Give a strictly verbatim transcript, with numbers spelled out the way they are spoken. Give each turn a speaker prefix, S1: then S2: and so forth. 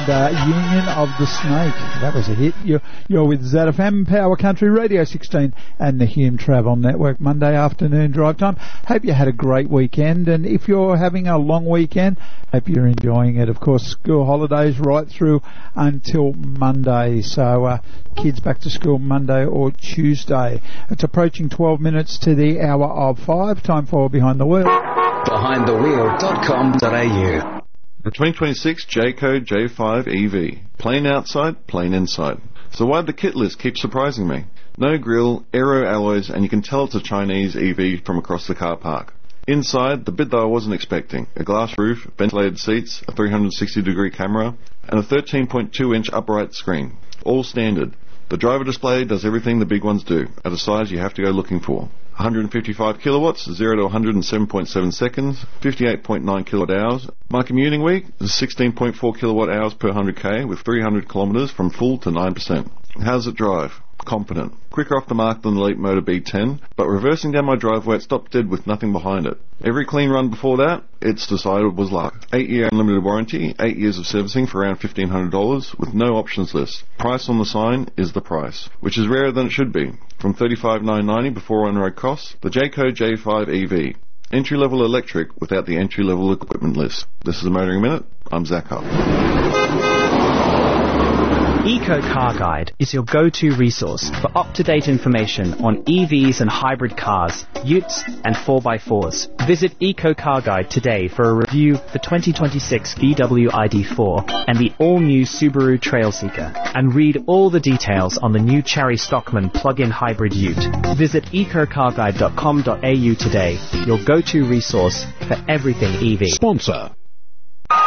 S1: and uh, Union of the Snake. That was a hit. You're, you're with Z F M, Power Country Radio sixteen and the Hume Travel Network. Monday afternoon drive time. Hope you had a great weekend, and if you're having a long weekend, hope you're enjoying it. Of course, school holidays right through until Monday, so uh, kids back to school Monday or Tuesday. It's approaching twelve minutes to the hour of five. Time for Behind the Wheel.
S2: behind the wheel dot com dot a u.
S3: The twenty twenty-six Jayco J five E V. Plain outside, plain inside. So why'd the kit list keep surprising me? No grille, aero alloys, and you can tell it's a Chinese E V from across the car park. Inside, the bit that I wasn't expecting. A glass roof, ventilated seats, a three hundred sixty degree camera, and a thirteen point two inch upright screen. All standard. The driver display does everything the big ones do, at a size you have to go looking for. one hundred fifty-five kilowatts, zero to one hundred seven point seven seconds, fifty-eight point nine kilowatt hours. My commuting week is sixteen point four kilowatt hours per one hundred k with three hundred kilometres from full to nine percent. How does it drive? Confident. Quicker off the mark than the Leap Motor B ten, but reversing down my driveway it stopped dead with nothing behind it. Every clean run before that, it's decided was luck. eight year unlimited warranty, eight years of servicing for around fifteen hundred dollars with no options list. Price on the sign is the price, which is rarer than it should be. From thirty-five thousand nine hundred ninety dollars before on-road costs, the Jayco J five E V. Entry-level electric without the entry-level equipment list. This is the Motoring Minute. I'm Zach Huff.
S4: Eco Car Guide is your go-to resource for up-to-date information on E Vs and hybrid cars, utes and four by fours. Visit Eco Car Guide today for a review of the twenty twenty-six V W I D four and the all-new Subaru Trailseeker, and read all the details on the new Cherry Stockman plug-in hybrid ute. Visit eco car guide dot com dot a u today, your go-to resource for everything E V.
S5: Sponsor